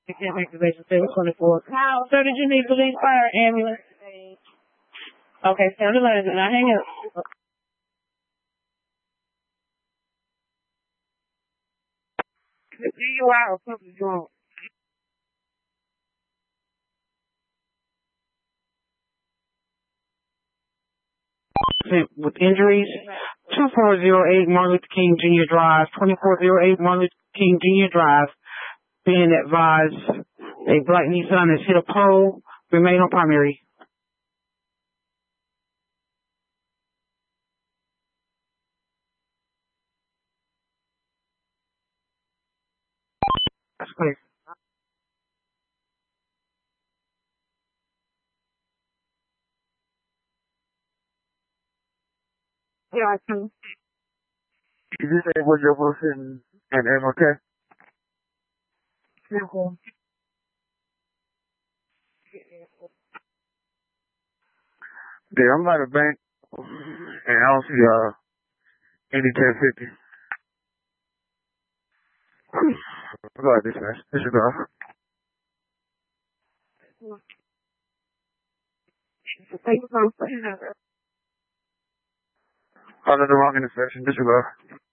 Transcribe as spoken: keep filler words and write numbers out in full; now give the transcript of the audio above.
Activation seven twenty-four. Sir, did you need police, fire, ambulance? Okay, stand the line and I hang up. D U I or something wrong. With injuries, two four zero eight Martin Luther King Junior Drive, twenty-four oh eight Martin Luther King Junior Drive, being advised a black Nissan has hit a pole, remain on primary. That's clear. Yeah, I can. Did you say was your person and M okay? Simple. Yeah, I'm at a bank and I don't see uh any ten fifty. Go ahead, this man. This is go. Thank you. Under the wrong intersection. This is go.